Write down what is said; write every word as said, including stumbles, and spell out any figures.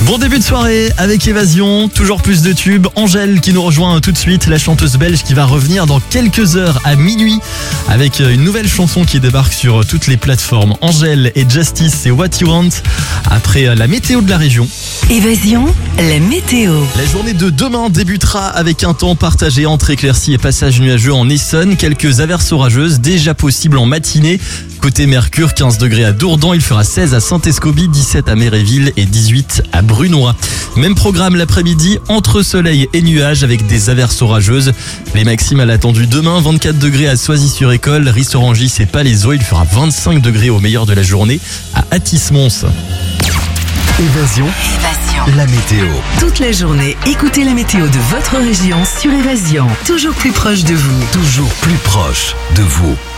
Bon début de soirée avec Évasion, toujours plus de tubes. Angèle qui nous rejoint tout de suite, la chanteuse belge qui va revenir dans quelques heures à minuit avec une nouvelle chanson qui débarque sur toutes les plateformes. Angèle et Justice, c'est What You Want après la météo de la région. Évasion, la météo. La journée de demain débutera avec un temps partagé entre éclaircies et passages nuageux en Essonne. Quelques averses orageuses déjà possibles en matinée. Côté Mercure, quinze degrés à Dourdan, il fera seize à Saint-Escobie, dix-sept à Méréville et dix-huit à Brunois. Même programme l'après-midi, entre soleil et nuages avec des averses orageuses. Les maximales attendues demain, vingt-quatre degrés à Soisy-sur-École, Rissorangis et Palaiseau. Il fera vingt-cinq degrés au meilleur de la journée à Athis-Mons. Évasion, Évasion. la météo. Toute la journée, écoutez la météo de votre région sur Évasion. Toujours plus proche de vous. Toujours plus proche de vous.